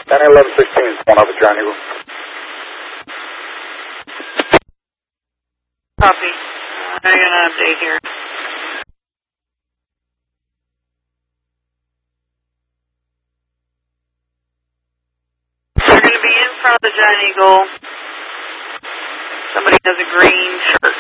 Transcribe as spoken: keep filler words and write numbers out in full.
ten eleven sixteen, one up at Giant Eagle. Copy. I'm going to update here. They're going to be in front of the Giant Eagle. Somebody has a green shirt.